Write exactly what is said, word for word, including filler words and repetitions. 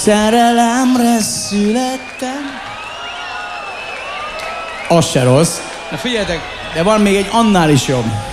Szerelemre születtem. Az se rossz. Na figyeljetek, De van még egy annál is jobb.